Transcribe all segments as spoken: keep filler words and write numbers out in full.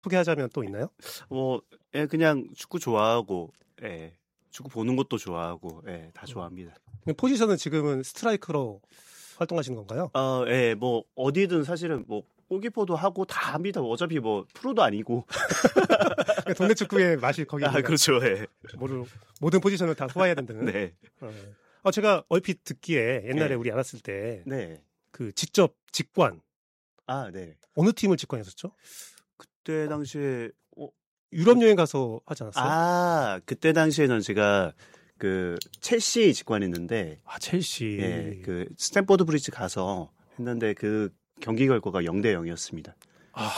소개하자면 또 있나요? 뭐, 예, 그냥 축구 좋아하고, 예, 축구 보는 것도 좋아하고, 예, 다 좋아합니다. 포지션은 지금은 스트라이커로 활동하시는 건가요? 어, 예, 뭐 어디든 사실은 뭐 골키퍼도 하고 다 합니다. 어차피 뭐 프로도 아니고. 동네 축구의 맛이 거기. 아, 그렇죠. 예. 모든 모든 포지션을 다 소화해야 된다는. 네. 어, 어, 제가 얼핏 듣기에 옛날에 네. 우리 알았을 때, 네. 그 직접 직관. 아, 네. 어느 팀을 직관했었죠? 그때 당시에 어, 유럽 여행 가서 하지 않았어요? 아, 그때 당시에는 제가 그 첼시 직관했는데, 아, 첼시. 예, 그 스탠포드 브리지 가서 했는데 그 경기 결과가 영 대 영이었습니다. 아,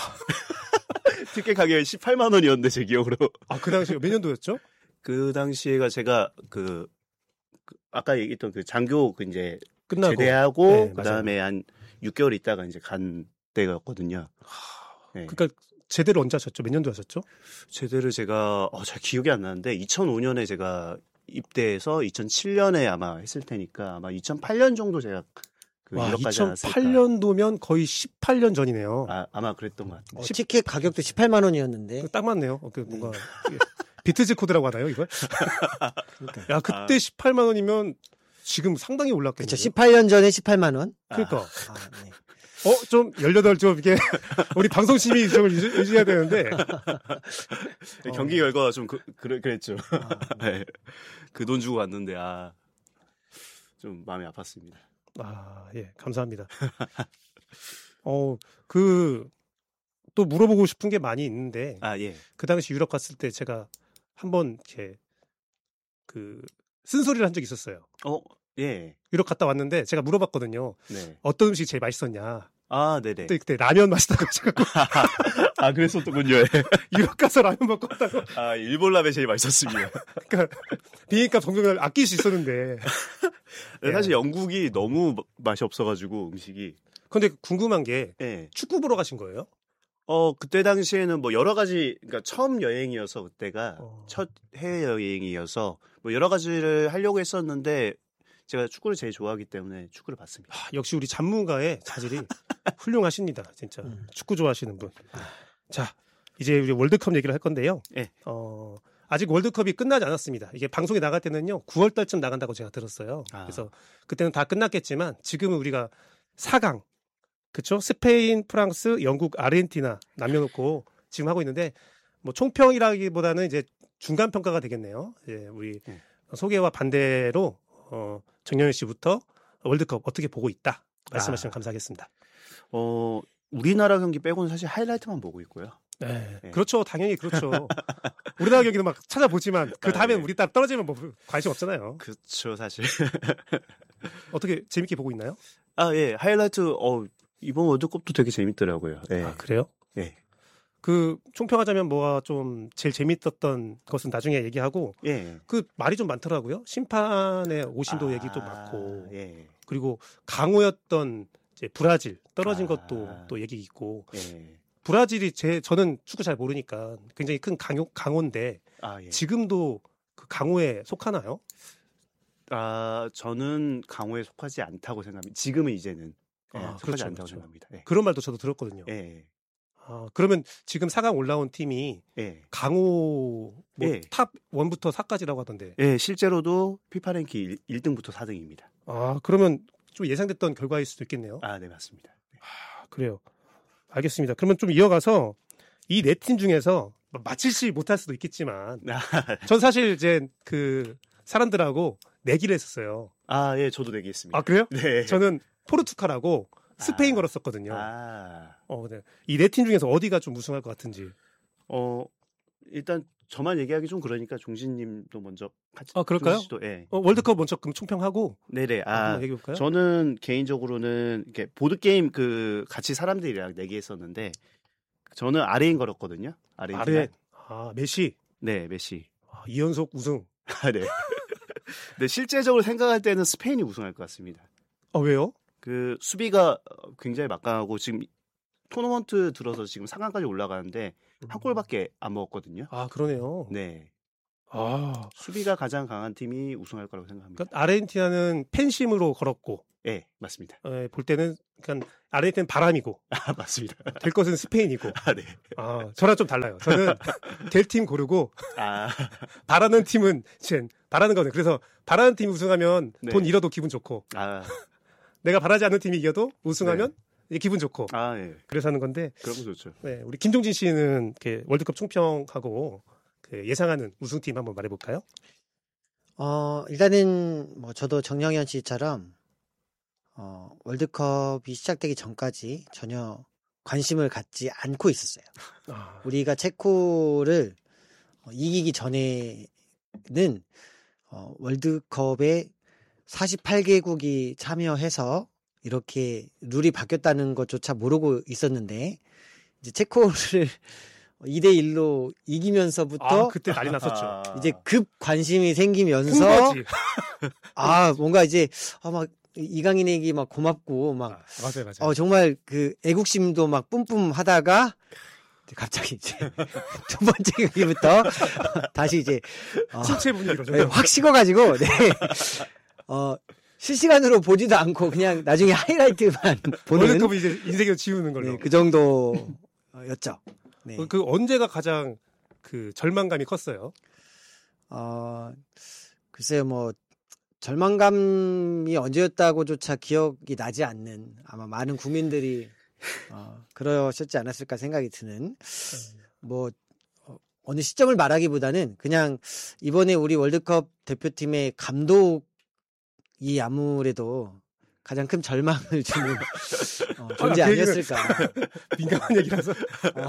티켓 가격이 십팔만 원이었는데 제 기억으로. 아, 그 당시가 몇 년도였죠? 그 당시에가 제가 그, 그 아까 얘기했던 그 장교 그 이제 끝나고 제대하고 네, 그다음에 한 육 개월 있다가 이제 간 때였거든요. 네. 그러니까 제대로 언제 하셨죠? 몇 년도 하셨죠? 제대를 제가 어, 잘 기억이 안 나는데 이천오 년에 제가 입대해서 이천칠 년에 아마 했을 테니까 아마 이천팔 년 정도 제가 그 와, 유럽 가지 않았을까. 이천팔 년도면 거의 십팔 년 전이네요. 아, 아마 그랬던 것 같아요. 어, 티켓 가격도 십팔만 원이었는데. 딱 맞네요. 어, 그 뭔가 비트즈 코드라고 하나요, 이걸? 야, 그때 아. 십팔만 원이면 지금 상당히 올랐겠네요. 그렇죠. 십팔 년 전에 십팔만 원. 그러니까. 아, 네. 어, 좀 열여덟 좀 이게 우리 방송 심의 좀 유지, 유지해야 되는데. 네, 경기 결과가 좀 그, 그, 그랬죠. 아, 네. 그 돈 주고 갔는데 아, 좀 마음이 아팠습니다. 아, 예, 감사합니다. 어, 그 또 물어보고 싶은 게 많이 있는데. 아, 예. 그 당시 유럽 갔을 때 제가 한번 이렇게 그 쓴소리를 한 적이 있었어요. 어, 예. 유럽 갔다 왔는데 제가 물어봤거든요. 네. 어떤 음식이 제일 맛있었냐. 아, 네네. 그때, 그때 라면 맛있다고 하셔가지고. 아, 그랬었군요. 유럽 가서 라면 먹고 왔다고. 아, 일본 라면 제일 맛있었습니다. 그러니까 비행값 정도는 아낄 수 있었는데. 네, 사실 영국이 너무 맛이 없어가지고 음식이. 근데 궁금한 게 네. 축구 보러 가신 거예요? 어, 그때 당시에는 뭐 여러 가지, 그러니까 처음 여행이어서 그때가 어. 첫 해외 여행이어서 뭐 여러 가지를 하려고 했었는데 제가 축구를 제일 좋아하기 때문에 축구를 봤습니다. 아, 역시 우리 전문가의 자질이 훌륭하십니다. 진짜. 음. 축구 좋아하시는 분. 자, 이제 우리 월드컵 얘기를 할 건데요. 네. 어, 아직 월드컵이 끝나지 않았습니다. 이게 방송이 나갈 때는요, 구월 달쯤 나간다고 제가 들었어요. 아. 그래서 그때는 다 끝났겠지만 지금은 우리가 사 강, 그쵸? 스페인, 프랑스, 영국, 아르헨티나 남겨놓고 지금 하고 있는데 뭐 총평이라기보다는 이제 중간 평가가 되겠네요. 예, 우리 네. 소개와 반대로 어, 정영현 씨부터 월드컵 어떻게 보고 있다 말씀하시면 아. 감사하겠습니다. 어, 우리나라 경기 빼고는 사실 하이라이트만 보고 있고요. 네, 네. 그렇죠. 당연히 그렇죠. 우리나라 경기도 막 찾아보지만 그 다음에 아, 네. 우리 딸 떨어지면 뭐 관심 없잖아요. 그렇죠, 사실. 어떻게 재밌게 보고 있나요? 아, 예. 하이라이트 어, 이번 월드컵도 되게 재밌더라고요. 예. 아, 그래요? 예. 그 총평하자면 뭐가 좀 제일 재밌었던 것은 나중에 얘기하고 예. 그 말이 좀 많더라고요. 심판의 오심도 아, 얘기도 많고 예. 그리고 강호였던 이제 브라질 떨어진 아. 것도 또 얘기 있고 예. 브라질이 제 저는 축구 잘 모르니까 굉장히 큰 강호, 강호인데 아, 예. 지금도 그 강호에 속하나요? 아, 저는 강호에 속하지 않다고 생각합니다. 지금은 이제는 예, 아, 속하지 그렇죠, 않다고 그렇죠. 생각합니다. 예. 그런 말도 저도 들었거든요. 예. 아, 그러면 지금 사 강 올라온 팀이 예. 강호 뭐 예. 탑 일부터 사까지라고 하던데. 예, 실제로도 피파 랭킹 일 등부터 사 등입니다. 아, 그러면 좀 예상됐던 결과일 수도 있겠네요. 아, 네, 맞습니다. 네. 아, 그래요. 알겠습니다. 그러면 좀 이어가서 이 네 팀 중에서 맞힐지 못할 수도 있겠지만 전 사실 이제 그 사람들하고 내기를 했었어요. 아, 예, 저도 내기했습니다. 아, 그래요? 네. 저는 포르투갈하고 스페인 아. 걸었었거든요. 아, 어, 네. 이 네 팀 중에서 어디가 좀 우승할 것 같은지. 어, 일단 저만 얘기하기 좀 그러니까 종신님도 먼저 같이. 아, 그럴까요? 종신 씨도, 예. 어, 월드컵 먼저 그럼 총평하고 네네. 아, 한번 얘기해 볼까요? 저는 개인적으로는 이렇게 보드 게임 그 같이 사람들이랑 내기했었는데 저는 아르헨 걸었거든요. 아르헨. 아르헨. 아, 메시. 네, 메시. 아, 이 연속 우승. 아, 네. 근데 실제적으로 생각할 때는 스페인이 우승할 것 같습니다. 아, 왜요? 그 수비가 굉장히 막강하고 지금 토너먼트 들어서 지금 사 강까지 올라가는데 한 골밖에 안 먹었거든요. 아, 그러네요. 네. 아, 수비가 가장 강한 팀이 우승할 거라고 생각합니다. 그러니까 아르헨티나는 팬심으로 걸었고 예, 맞습니다. 에, 볼 때는 그러니까 아르헨티나는 바람이고 아, 맞습니다. 될 것은 스페인이고. 아, 네. 아, 저랑 좀 달라요. 저는 될 팀 고르고 아, 바라는 팀은 쟨 바라는 거는 그래서 바라는 팀이 우승하면 네. 돈 잃어도 기분 좋고 아, 내가 바라지 않는 팀이 이겨도 우승하면 이제 기분 좋고 아, 예. 그래서 하는 건데 그런 거 좋죠. 네, 우리 김종진 씨는 이렇게 월드컵 총평하고 그 예상하는 우승팀 한번 말해볼까요? 어, 일단은 뭐 저도 정영현 씨처럼 어, 월드컵이 시작되기 전까지 전혀 관심을 갖지 않고 있었어요. 아, 우리가 체코를 어, 이기기 전에는 어, 월드컵에 사십팔 개국이 참여해서 이렇게 룰이 바뀌었다는 것조차 모르고 있었는데 이제 체코를 이 대 일로 이기면서부터 아, 그때 난리 났었죠. 아, 이제 급 관심이 생기면서 풍부하지. 아 뭔가 이제 아, 막 이강인에게 막 고맙고 막 아, 맞아요, 맞아요. 어, 정말 그 애국심도 막 뿜뿜 하다가 갑자기 이제 두 번째 경기부터 다시 이제 어, 침체 분위기로 네, 확 식어가지고 네. 어, 실시간으로 보지도 않고 그냥 나중에 하이라이트만 보는 월드컵을 이제 인생에서 지우는 걸로. 네, 그 정도였죠. 네. 그, 그 언제가 가장 그 절망감이 컸어요? 어, 글쎄요, 뭐, 절망감이 언제였다고조차 기억이 나지 않는 아마 많은 국민들이 어, 그러셨지 않았을까 생각이 드는 뭐, 어, 어느 시점을 말하기보다는 그냥 이번에 우리 월드컵 대표팀의 감독이 아무래도 가장 큰 절망을 주는 어, 존재 아, 그 얘기는 아니었을까. 민감한 얘기라서. 어,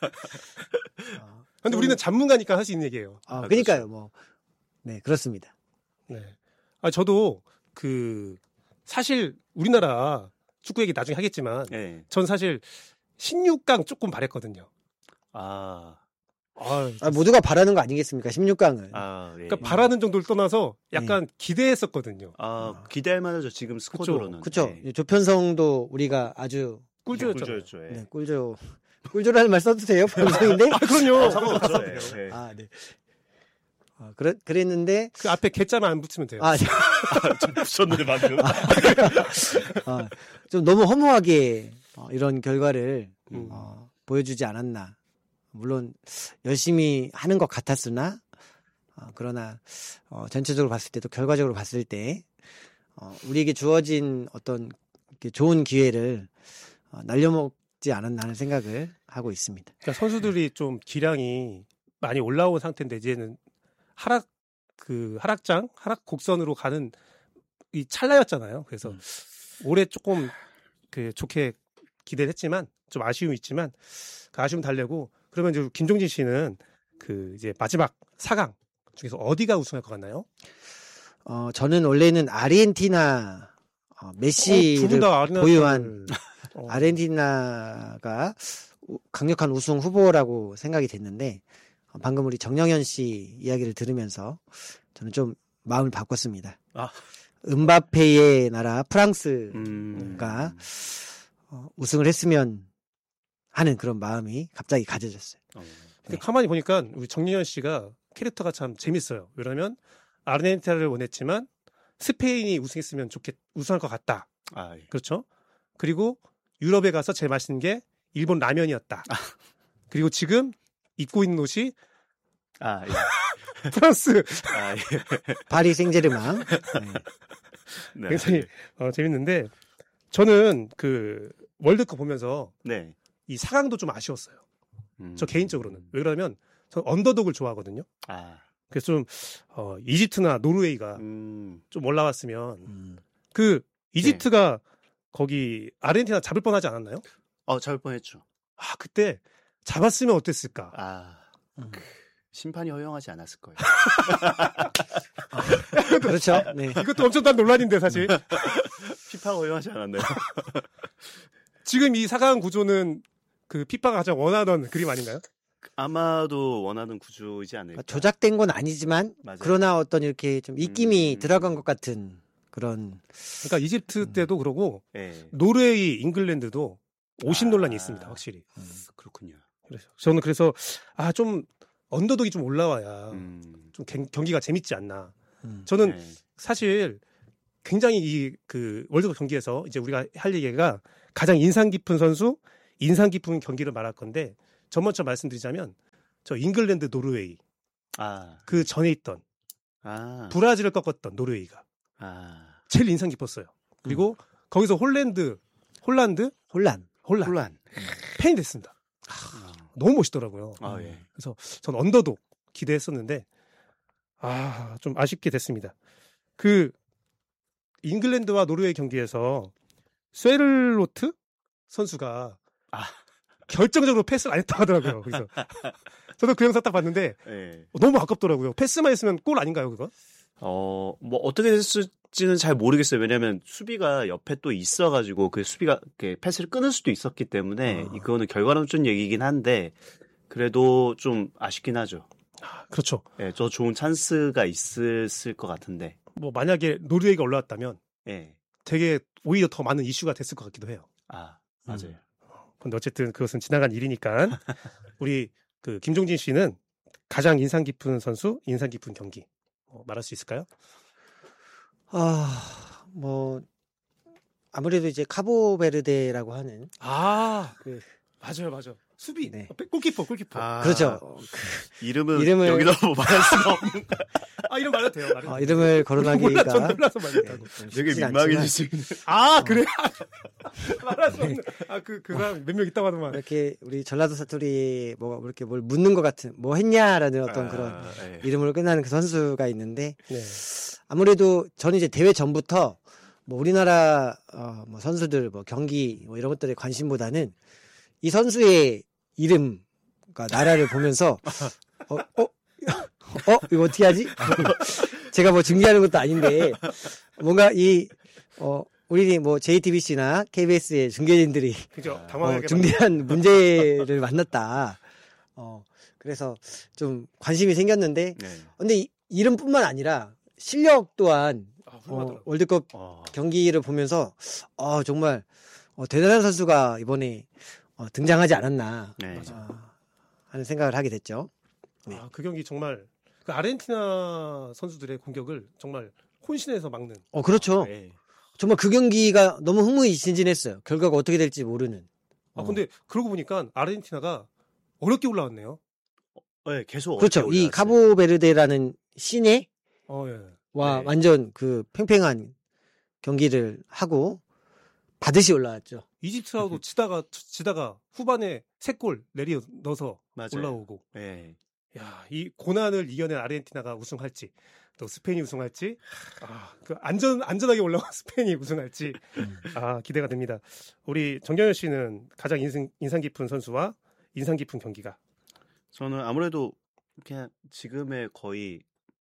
어, 근데 좀- 우리는 전문가니까 할 수 있는 얘기예요. 아, 그러니까요, 뭐. 네, 그렇습니다. 네. 아, 저도 그 사실 우리나라 축구 얘기 나중에 하겠지만 예. 전 사실 십육 강 조금 바랬거든요. 아, 아, 아, 모두가 바라는 거 아니겠습니까? 십육 강을. 아, 예. 그러니까 바라는 정도를 떠나서 약간 기대했었거든요. 아, 기대할 만하죠. 지금 스코어로는. 그쵸. 예. 조편성도 우리가 아주 꿀조였잖아요. 꿀조였죠. 예. 네, 꿀조. 꿀조라는 말 써도 돼요? 방송인데? 아, 그럼요. 아, 상관없죠. 예. 예. 아, 네. 어, 그랬, 그랬는데, 그 앞에 개자만 안 붙이면 돼요. 아, 네. 붙였는데 방금. 어, 좀 너무 허무하게 어, 이런 결과를 음. 어, 보여주지 않았나. 물론 열심히 하는 것 같았으나 어, 그러나 어, 전체적으로 봤을 때도 결과적으로 봤을 때 어, 우리에게 주어진 어떤 이렇게 좋은 기회를 어, 날려먹지 않았나 하는 생각을 하고 있습니다. 그러니까 선수들이 좀 기량이 많이 올라온 상태인데 이제는 하락 그 하락장 하락 곡선으로 가는 이 찰나였잖아요. 그래서 음. 올해 조금 그 좋게 기대를 했지만 좀 아쉬움이 있지만 그 아쉬움 달래고 그러면 이제 김종진 씨는 그 이제 마지막 사 강 중에서 어디가 우승할 것 같나요? 어, 저는 원래는 아르헨티나 어, 어, 메시를 두분 다 아르헨티나를- 보유한 어, 아르헨티나가 우- 강력한 우승 후보라고 생각이 됐는데 어, 방금 우리 정영현 씨 이야기를 들으면서 저는 좀 마음을 바꿨습니다. 아. 음바페의 나라 프랑스가 음. 어, 우승을 했으면 하는 그런 마음이 갑자기 가져졌어요. 어. 근데 가만히 보니까 우리 정윤현 씨가 캐릭터가 참 재밌어요. 왜냐면 아르헨티나를 원했지만 스페인이 우승했으면 좋겠 우승할 것 같다. 아, 예. 그렇죠? 그리고 유럽에 가서 제일 맛있는 게 일본 라면이었다. 그리고 지금 입고 있는 옷이 아, 예. 프랑스. 아, 예. 파리 생제르맹. 네. 네. 굉장히 어, 재밌는데 저는 그 월드컵 보면서 네. 이 사 강도 좀 아쉬웠어요. 음. 저 개인적으로는. 왜 그러냐면 저 언더독을 좋아하거든요. 아, 그래서 좀 어, 이집트나 노르웨이가 음. 좀 올라왔으면 음. 그 이집트가 거기 아르헨티나 잡을 뻔하지 않았나요? 어, 잡을 뻔했죠. 아 그때 잡았으면 어땠을까? 아, 음. 심판이 허용하지 않았을 거예요. 그렇죠. 네. 이것도 엄청난 논란인데 사실 피파가 허용하지 않았나요? 지금 이 사 강 구조는 그 피파가 가장 원하던 그림 아닌가요? 아마도 원하는 구조이지 않을까. 조작된 건 아니지만 맞아요. 그러나 어떤 이렇게 좀 입김이 음. 들어간 것 같은 그런 그러니까 이집트 때도 그러고 예. 노르웨이, 잉글랜드도 오심 아. 논란이 있습니다. 확실히. 그렇군요. 그래서 저는 그래서 아 좀 언더독이 좀 올라와야 음. 좀 경, 경기가 재밌지 않나. 음. 저는 네. 사실 굉장히 이 그 월드컵 경기에서 이제 우리가 할 얘기가 가장 인상 깊은 선수, 인상 깊은 경기를 말할 건데 전 먼저 말씀드리자면 저 잉글랜드 노르웨이 아, 그 전에 있던 아, 브라질을 꺾었던 노르웨이가 아, 제일 인상 깊었어요. 그리고 거기서 홀랜드, 홀란드, 혼란. 홀란 혼란. 팬이 됐습니다. 아, 너무 멋있더라고요. 아, 예. 그래서 전 언더독 기대했었는데 아, 좀 아쉽게 됐습니다. 그 잉글랜드와 노르웨이 경기에서 쇠를로트 선수가 아. 결정적으로 패스를 안 했다고 하더라고요. 그래서 저도 그 영상 딱 봤는데 예. 너무 아깝더라고요. 패스만 했으면 골 아닌가요, 그거? 어, 뭐 어떻게 됐을지는 잘 모르겠어요. 왜냐면 수비가 옆에 또 있어가지고 그 수비가 이렇게 패스를 끊을 수도 있었기 때문에 아. 그거는 결과론적 얘기긴 한데 그래도 좀 아쉽긴 하죠. 아, 그렇죠. 예, 저 좋은 찬스가 있었을 것 같은데. 뭐 만약에 노르웨이가 올라왔다면 예. 되게 오히려 더 많은 이슈가 됐을 것 같기도 해요. 아, 맞아요. 근데 어쨌든 그것은 지나간 일이니까 우리 그 김종진 씨는 가장 인상 깊은 선수, 인상 깊은 경기 어, 말할 수 있을까요? 아, 뭐 아무래도 이제 카보베르데라고 하는 아, 그 맞아요, 맞아요. 수비, 네. 어, 골키퍼, 골키퍼. 아, 아, 그렇죠. 어, 그, 이름은 이름을- 여기다 뭐 말할 수가 없는. 이름 말해도 돼요. 말해도 어, 돼요. 이름을 몰라, 거론하기가 전 놀라서 말했다고. 좀 되게 쉽진 민망해질 않지만 수 있는. 아, 그래? 말할 수 없는. 아, 그, 그 사람 몇 명 있다고 하더만. 이렇게 우리 전라도 사투리 뭐 이렇게 뭘 묻는 것 같은 뭐 했냐라는 어떤 그런 아, 예. 이름으로 끝나는 그 선수가 있는데 네. 아무래도 저는 이제 대회 전부터 뭐 우리나라 어, 뭐 선수들 뭐 경기 뭐 이런 것들에 관심보다는 이 선수의 이름과 나라를 보면서 어, 어, 어, 이거 어떻게 하지? 제가 뭐 중계하는 것도 아닌데 뭔가 이 어, 우리 뭐 제이티비씨나 케이비에스의 중계진들이 그죠? 어, 당황하게. 중대한 문제를 만났다. 어, 그래서 좀 관심이 생겼는데 네. 근데 이, 이름뿐만 아니라 실력 또한 아, 어, 훌륭하더라고요. 월드컵 어, 경기를 보면서 어, 정말 어, 대단한 선수가 이번에 어, 등장하지 않았나 네. 어, 하는 생각을 하게 됐죠. 네. 아, 그 경기 정말 그 아르헨티나 선수들의 공격을 정말 혼신해서 막는. 어, 그렇죠. 예. 정말 그 경기가 너무 흥미진진했어요. 결과가 어떻게 될지 모르는. 아, 어. 근데 그러고 보니까 아르헨티나가 어렵게 올라왔네요. 네, 계속 그렇죠. 어렵게 이 올라왔어요. 카보베르데라는 시내 어, 예. 와 네. 완전 그 팽팽한 경기를 하고 받으시 올라왔죠. 이집트하고 지다가 지다가 후반에 세 골 내리 넣어서 맞아요. 올라오고. 예. 야, 이 고난을 이겨낸 아르헨티나가 우승할지, 또 스페인이 우승할지, 아, 그 안전 안전하게 올라온 스페인이 우승할지, 아, 기대가 됩니다. 우리 정경현 씨는 가장 인상 인상 깊은 선수와 인상 깊은 경기가. 저는 아무래도 그냥 지금의 거의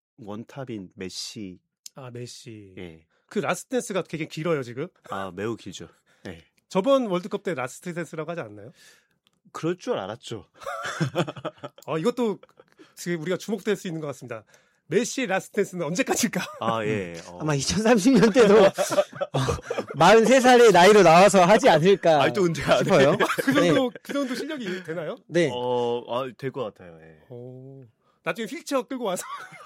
원탑인 메시. 아, 메시. 예. 그 라스트 댄스가 되게 길어요 지금. 아, 매우 길죠. 예. 저번 월드컵 때 라스트 댄스라고 하지 않나요? 그럴 줄 알았죠. 아, 이것도 지금 우리가 주목될 수 있는 것 같습니다. 메시의 라스트 댄스는 언제까지일까? 아, 예. 어. 아마 이천삼십 년 때도 어, 마흔세 살의 나이로 나와서 하지 않을까 아직도 은퇴 안 해. 싶어요. 그 정도 그 정도 실력이 되나요? 네. 네. 어, 아, 될 것 같아요. 예. 오, 나중에 휠체어 끌고 와서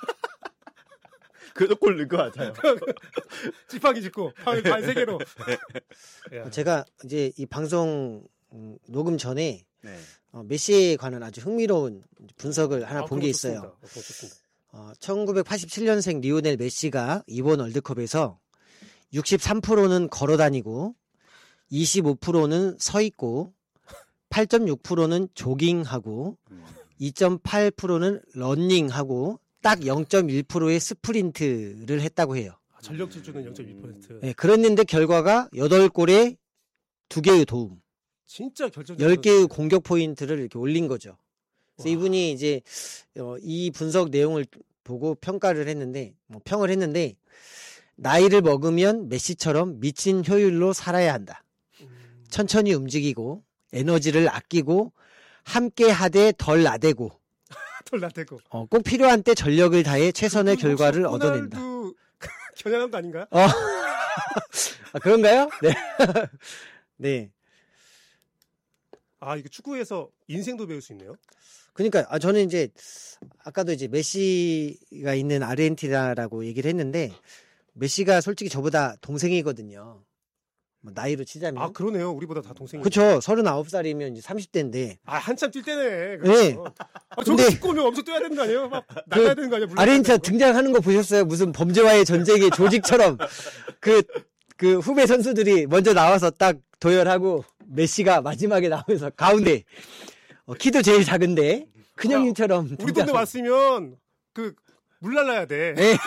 그래도 골 넣을 것 같아요. 지팡이 짚고 발세 개로. 야. 제가 이제 이 방송 음, 녹음 전에 네. 어, 메시에 관한 아주 흥미로운 분석을 하나 아, 본 그거 게 좋습니다. 있어요. 그거 좋습니다. 어, 천구백팔십칠 년생 리오넬 메시가 이번 월드컵에서 육십삼 퍼센트는 걸어 다니고 이십오 퍼센트는 서 있고 팔 점 육 퍼센트는 조깅하고 음. 이 점 팔 퍼센트는 러닝하고 딱 영 점 일 퍼센트의 스프린트를 했다고 해요. 아, 전력 질주는 영 점 이 퍼센트. 네, 그랬는데 결과가 여덟 골에 두 개의 도움, 진짜 결정적. 열 개의 공격 포인트를 이렇게 올린 거죠. 그래서 와. 이분이 이제 어, 이 분석 내용을 보고 평가를 했는데, 뭐 평을 했는데, 나이를 먹으면 메시처럼 미친 효율로 살아야 한다. 음, 천천히 움직이고 에너지를 아끼고 함께 하되 덜 나대고 돌라대고. 어, 꼭 필요한 때 전력을 다해 최선의 결과를 얻어낸다. 호날두 겨냥한 거 아닌가요? 어. 아, 그런가요? 네. 네. 아, 이거 축구에서 인생도 배울 수 있네요. 그러니까 아, 저는 이제 아까도 이제 메시가 있는 아르헨티나라고 얘기를 했는데 메시가 솔직히 저보다 동생이거든요. 뭐 나이로 치자면. 아 그러네요. 우리보다 다 동생이. 그렇죠. 서른아홉 살이면 이제 삼십 대인데. 아 한참 뛸 때네. 네. 그렇죠. 아, 저거 근데- 찍고 오면 엄청 뛰어야 되는 거 아니에요? 막 나가야 되는 거 아니에요? 물러나야 아르헨티나 되는 거? 등장하는 거 보셨어요? 무슨 범죄와의 전쟁의 조직처럼 그, 그 후배 선수들이 먼저 나와서 딱 도열하고 메시가 마지막에 나오면서 가운데 어, 키도 제일 작은데 큰형님처럼 우리 동네 등장하고. 왔으면 그 물날라야 돼. 네.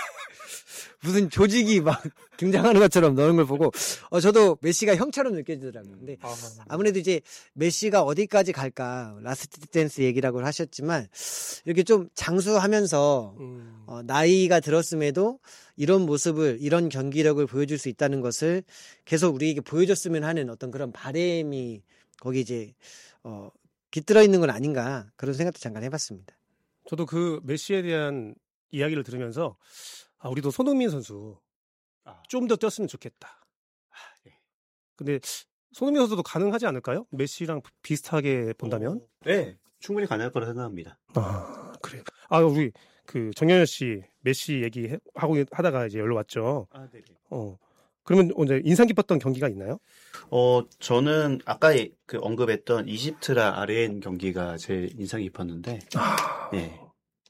무슨 조직이 막 등장하는 것처럼 노는 걸 보고 어, 저도 메시가 형처럼 느껴지더라고요. 근데 아, 아무래도 이제 메시가 어디까지 갈까 라스트 댄스 얘기라고 하셨지만 이렇게 좀 장수하면서 음. 어, 나이가 들었음에도 이런 모습을 이런 경기력을 보여줄 수 있다는 것을 계속 우리에게 보여줬으면 하는 어떤 그런 바람이 거기 이제 어, 깃들어 있는 건 아닌가 그런 생각도 잠깐 해봤습니다. 저도 그 메시에 대한 이야기를 들으면서 아, 우리도 손흥민 선수 아. 좀 더 뛰었으면 좋겠다. 예. 근데 손흥민 선수도 가능하지 않을까요? 메시랑 비슷하게 본다면? 네, 충분히 가능할 거라 생각합니다. 아, 그래요. 아, 우리 그 정현현 씨 메시 얘기하고 하다가 이제 연락 왔죠. 아, 네. 어. 그러면 이제 인상 깊었던 경기가 있나요? 어, 저는 아까 그 언급했던 이집트랑 아르헨 경기가 제일 인상 깊었는데, 아. 예.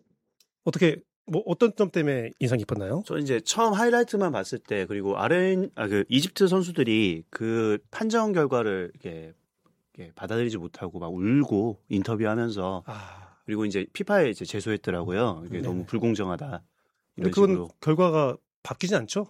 어떻게 뭐 어떤 점 때문에 인상 깊었나요? 저 이제 처음 하이라이트만 봤을 때 그리고 아르헨 아그 이집트 선수들이 그 판정 결과를 이렇게, 이렇게 받아들이지 못하고 막 울고 인터뷰하면서 아. 그리고 이제 피파에 이제 제소했더라고요. 이게 네네. 너무 불공정하다. 근데 이런 그건 식으로. 결과가 바뀌진 않죠?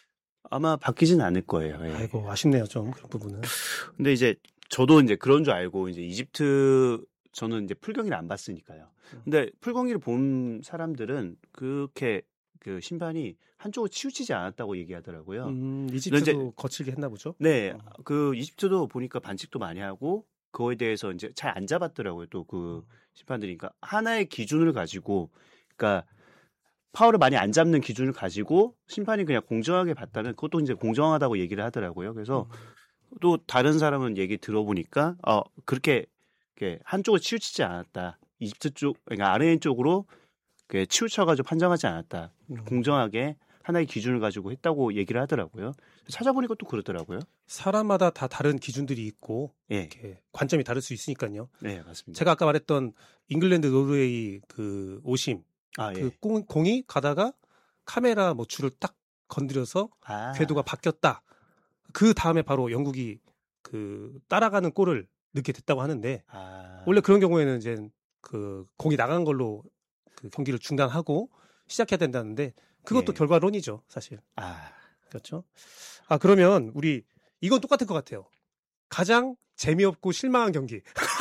아마 바뀌진 않을 거예요. 예. 아이고 아쉽네요 좀 그런 부분은. 근데 이제 저도 이제 그런 줄 알고 이제 이집트 저는 이제 풀경기를 안 봤으니까요. 근데 풀경기를 본 사람들은 그렇게 그 심판이 한쪽으로 치우치지 않았다고 얘기하더라고요. 음, 근데 이집트도 이제- 거칠게 했나 보죠? 네, 어. 그 이집트도 보니까 반칙도 많이 하고 그거에 대해서 이제 잘 안 잡았더라고요. 또 그 심판들이 그러니까 하나의 기준을 가지고 그러니까 파울을 많이 안 잡는 기준을 가지고 심판이 그냥 공정하게 봤다면 그것도 이제 공정하다고 얘기를 하더라고요. 그래서 또 다른 사람은 얘기 들어보니까 어 그렇게 이렇게 한쪽을 치우치지 않았다. 이집트 쪽 그러니까 아르헨 쪽으로 이렇게 치우쳐가지고 판정하지 않았다. 음. 공정하게 하나의 기준을 가지고 했다고 얘기를 하더라고요. 찾아보니까 또 그렇더라고요. 사람마다 다 다른 기준들이 있고 예, 이렇게 관점이 다를 수 있으니까요. 네 맞습니다. 제가 아까 말했던 잉글랜드 노르웨이 그 오심 아 그 예. 공, 공이 가다가 카메라 뭐 줄을 딱 건드려서 아, 궤도가 바뀌었다. 그 다음에 바로 영국이 그 따라가는 골을 넣게 됐다고 하는데 아, 원래 그런 경우에는 이제 그 공이 나간 걸로 그 경기를 중단하고 시작해야 된다는데 그것도 예. 결과론이죠, 사실. 아, 그렇죠? 아, 그러면 우리 이건 똑같을 것 같아요. 가장 재미없고 실망한 경기.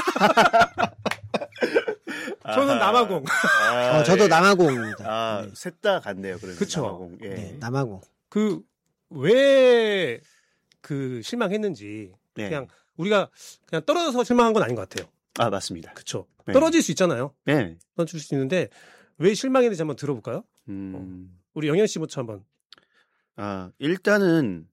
저는 남아공. 아, 어, 저도 예. 남아공입니다. 아, 네. 셋 다 같네요. 그러면 그쵸. 남아공. 예. 네, 남아공. 그 왜 그 실망했는지 네. 그냥 우리가 그냥 떨어져서 실망한 건 아닌 것 같아요. 아, 맞습니다. 그렇죠. 네. 떨어질 수 있잖아요. 네. 떨어질 수 있는데 왜 실망했는지 한번 들어볼까요? 음. 우리 영현 씨부터 한번. 아, 일단은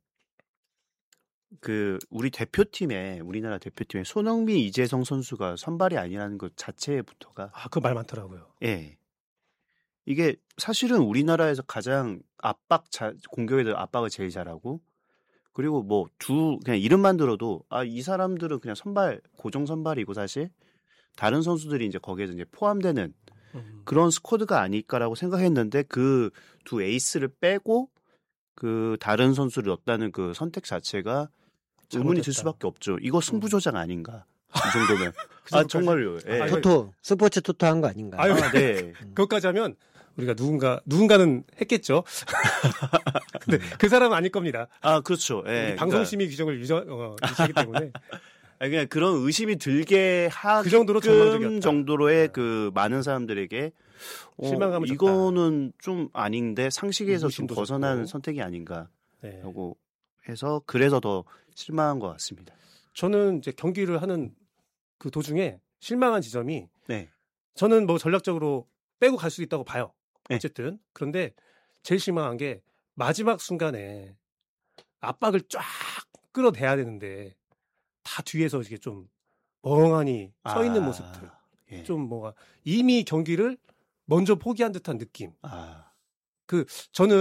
그 우리 대표팀에 우리나라 대표팀에 손흥민, 이재성 선수가 선발이 아니라는 것 자체부터가 아, 그 말 많더라고요. 예. 이게 사실은 우리나라에서 가장 압박 자, 공격에 대한 압박을 제일 잘하고 그리고 뭐 두 그냥 이름만 들어도 아, 이 사람들은 그냥 선발 고정 선발이고 사실 다른 선수들이 이제 거기에서 이제 포함되는 음. 그런 스쿼드가 아닐까라고 생각했는데 그 두 에이스를 빼고 그 다른 선수를 넣었다는 그 선택 자체가 의문이 들 잘못했다. 수밖에 없죠. 이거 승부조작 아닌가? 이 정도면. 그 아 정도까지? 정말요. 예. 아, 토토 스포츠 토토 한 거 아닌가? 아유, 아, 네. 그것까지 하면 우리가 누군가 누군가는 했겠죠. 근데 그 사람은 아닐 겁니다. 아 그렇죠. 예. 우리 방송심의 규정을 유저, 어, 유지하기 때문에 그러니까, 아니, 그냥 그런 의심이 들게 하게끔 그 정도로 전망적이었다. 정도로의 네. 그 많은 사람들에게 어, 실망감을 줬다. 이거는 좀 아닌데 상식에서 좀 의구심도 벗어나는 줬고. 선택이 아닌가 네. 하고 해서 그래서 더 실망한 것 같습니다. 저는 이제 경기를 하는 그 도중에 실망한 지점이 네. 저는 뭐 전략적으로 빼고 갈 수도 있다고 봐요. 네. 어쨌든 그런데 제일 실망한 게 마지막 순간에 압박을 쫙 끌어대야 되는데 다 뒤에서 이게 좀 멍하니 서 있는 아, 모습들, 예. 좀 뭐가 이미 경기를 먼저 포기한 듯한 느낌. 아, 저는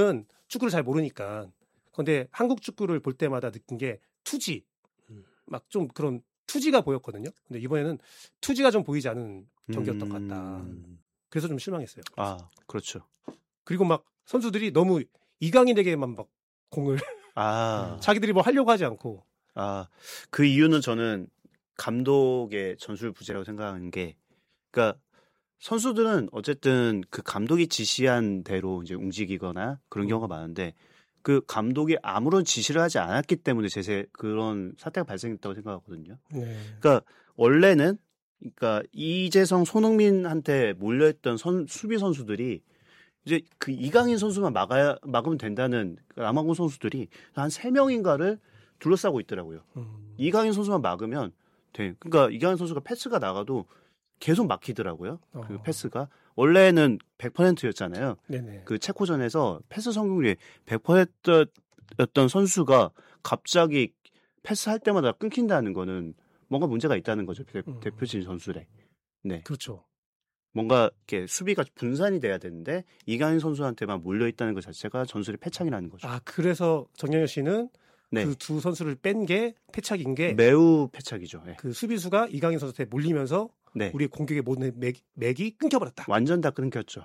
축구를 잘 모르니까. 근데 한국 축구를 볼 때마다 느낀 게 투지, 막 좀 그런 투지가 보였거든요. 근데 이번에는 투지가 좀 보이지 않은 경기였던 것 같다. 음. 그래서 좀 실망했어요. 아, 그렇죠. 그리고 막 선수들이 너무 이강인에게만 막 공을 아, 자기들이 뭐 하려고 하지 않고. 아, 그 이유는 저는 감독의 전술 부재라고 생각하는 게, 그러니까 선수들은 어쨌든 그 감독이 지시한 대로 이제 움직이거나 그런 경우가 많은데, 그 감독이 아무런 지시를 하지 않았기 때문에 제세 그런 사태가 발생했다고 생각하거든요. 네. 그러니까 원래는 그러니까 이재성, 손흥민한테 몰려있던 선, 수비 선수들이 이제 그 이강인 선수만 막아야 막으면 된다는 그 남아공 선수들이 한 세 명인가를 둘러싸고 있더라고요. 음. 이강인 선수만 막으면 돼. 그러니까 이강인 선수가 패스가 나가도 계속 막히더라고요. 그 어. 패스가 원래는 백 퍼센트였잖아요. 네네. 그 체코전에서 패스 성공률이 백 퍼센트였던 선수가 갑자기 패스할 때마다 끊긴다는 거는 뭔가 문제가 있다는 거죠. 대, 음. 대표진 전술에. 네. 그렇죠. 뭔가 이렇게 수비가 분산이 돼야 되는데 이강인 선수한테만 몰려 있다는 것 자체가 전술의 패착이라는 거죠. 아 그래서 정영현 씨는 네. 그 두 선수를 뺀 게 패착인 게 그 매우 패착이죠. 네. 수비수가 이강인 선수한테 몰리면서 네. 우리의 공격의 모든 맥, 맥이 끊겨버렸다. 완전 다 끊겼죠.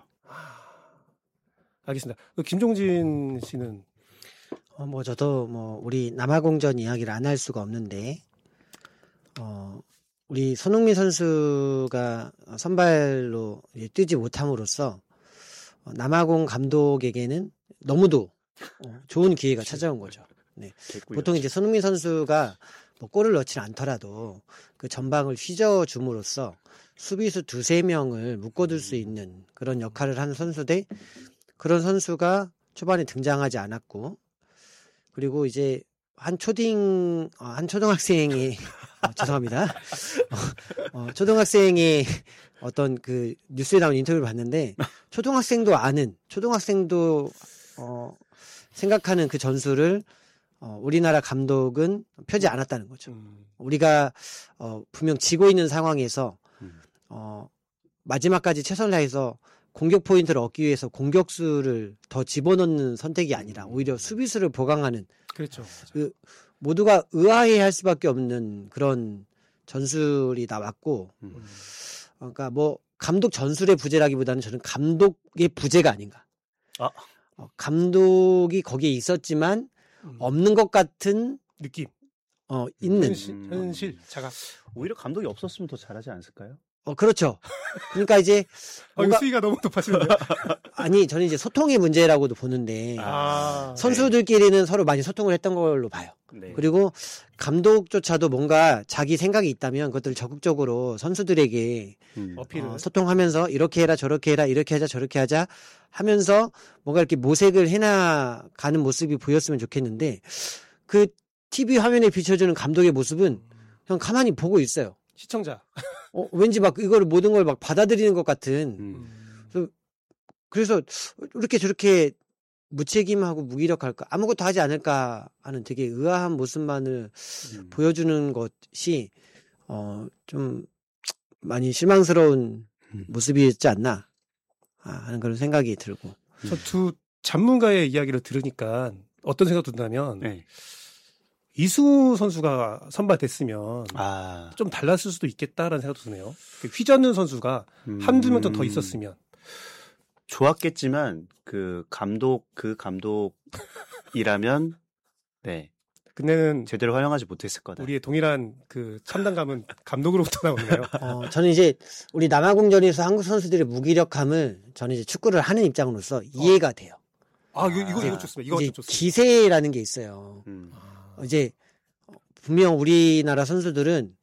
알겠습니다. 그 김종진 씨는 어, 뭐 저도 뭐 우리 남아공전 이야기를 안 할 수가 없는데 어 우리 손흥민 선수가 선발로 이제 뛰지 못함으로써 어, 남아공 감독에게는 너무도 어, 좋은 기회가 찾아온 거죠. 네. 보통 이제 손흥민 선수가 뭐 골을 넣지 않더라도 그 전방을 휘저어 줌으로써 수비수 두세 명을 묶어둘 수 있는 그런 역할을 하는 선수인데 그런 선수가 초반에 등장하지 않았고 그리고 이제 한 초딩 어, 한 초등학생이 어, 죄송합니다. 어, 어, 초등학생이 어떤 그 뉴스에 나온 인터뷰를 봤는데 초등학생도 아는 초등학생도 어, 생각하는 그 전술을 어, 우리나라 감독은 펴지 않았다는 거죠. 음, 우리가 어, 분명 지고 있는 상황에서 음. 어, 마지막까지 최선을 다해서 공격 포인트를 얻기 위해서 공격수를 더 집어넣는 선택이 아니라 오히려 수비수를 보강하는 그렇죠. 그 모두가 의아해할 수밖에 없는 그런 전술이 나왔고 음. 음, 그러니까 뭐 감독 전술의 부재라기보다는 저는 감독의 부재가 아닌가. 아. 어, 감독이 거기에 있었지만 음. 없는 것 같은 느낌, 어, 있는 현실, 현실, 자각. 오히려 감독이 없었으면 더 잘하지 않았을까요? 어 그렇죠. 그러니까 이제 어, 이거 뭔가 수위가 너무 높아지는데요. 아니 저는 이제 소통의 문제라고도 보는데 아, 선수들끼리는 서로 많이 소통을 했던 걸로 봐요. 네. 그리고 감독조차도 뭔가 자기 생각이 있다면 그것들을 적극적으로 선수들에게 음. 어필을. 어, 소통하면서 이렇게 해라 저렇게 해라 이렇게 하자 저렇게 하자 하면서 뭔가 이렇게 모색을 해나가는 모습이 보였으면 좋겠는데 그 티비 화면에 비춰주는 감독의 모습은 그냥 가만히 보고 있어요. 시청자. 어, 왠지 막 이거를 모든 걸 막 받아들이는 것 같은. 음. 음. 그래서 이렇게 저렇게 무책임하고 무기력할까 아무것도 하지 않을까 하는 되게 의아한 모습만을 음. 보여주는 것이 어, 좀 많이 실망스러운 음. 모습이었지 않나 하는 그런 생각이 들고. 저 두 전문가의 이야기를 들으니까 어떤 생각도 드냐면 네. 이승우 선수가 선발됐으면 아. 좀 달랐을 수도 있겠다라는 생각도 드네요. 그 휘젓는 선수가 음. 한두 명 더 있었으면. 좋았겠지만 그 감독 그 감독이라면 네 근데는 제대로 활용하지 못했을 거다. 우리의 동일한 그 참담감은 감독으로부터 나오네요. 어, 저는 이제 우리 남아공전에서 한국 선수들의 무기력함을 저는 이제 축구를 하는 입장으로서 이해가 돼요. 아, 이거, 이거, 이거 아, 좋습니다. 이거 이제 좀 좋습니다. 기세라는 게 있어요. 음. 이제 분명 우리나라 선수들은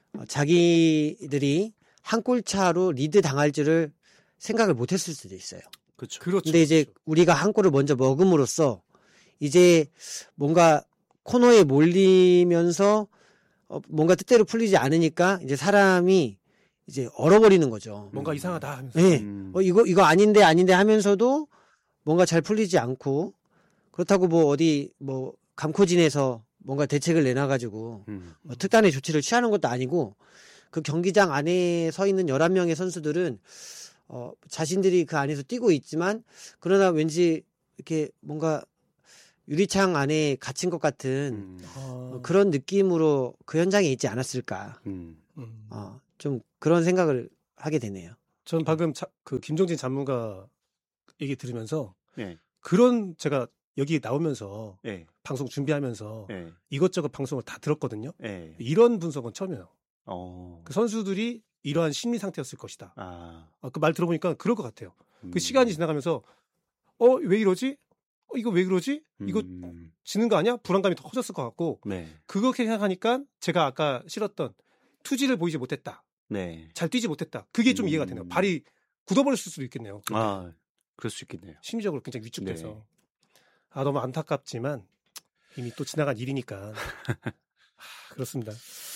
자기들이 한 골 차로 리드 당할 줄을 생각을 못했을 수도 있어요. 그렇죠. 그렇죠. 근데 이제 그렇죠. 우리가 한 골을 먼저 먹음으로써 이제 뭔가 코너에 몰리면서 어, 뭔가 뜻대로 풀리지 않으니까 이제 사람이 이제 얼어버리는 거죠. 뭔가 이상하다 하면서. 네. 음. 어, 이거 이거 아닌데 아닌데 하면서도 뭔가 잘 풀리지 않고 그렇다고 뭐 어디 뭐 감코진에서 뭔가 대책을 내놔가지고 음. 뭐 특단의 조치를 취하는 것도 아니고 그 경기장 안에 서 있는 열한 명의 선수들은 어, 자신들이 그 안에서 뛰고 있지만 그러나 왠지 이렇게 뭔가 유리창 안에 갇힌 것 같은 음. 아, 어, 그런 느낌으로 그 현장에 있지 않았을까. 음. 음. 어, 좀 그런 생각을 하게 되네요. 전 방금 자, 그 김종진 전문가 얘기 들으면서 네. 그런 제가 여기 나오면서 네. 방송 준비하면서 네. 이것저것 방송을 다 들었거든요. 네. 이런 분석은 처음이에요. 어. 그 선수들이 이러한 심리 상태였을 것이다. 아. 아, 그 말 들어보니까 그럴 것 같아요. 음. 그 시간이 지나가면서 어, 왜 이러지? 어, 이거 왜 그러지? 이거 음. 지는 거 아니야? 불안감이 더 커졌을 것 같고 네. 그렇게 생각하니까 제가 아까 싫었던 투지를 보이지 못했다. 네. 잘 뛰지 못했다. 그게 좀 음. 이해가 되네요. 발이 굳어버렸을 수도 있겠네요. 아, 그럴 수 있겠네요. 심리적으로 굉장히 위축돼서. 네. 아, 너무 안타깝지만 이미 또 지나간 일이니까. 아, 그렇습니다.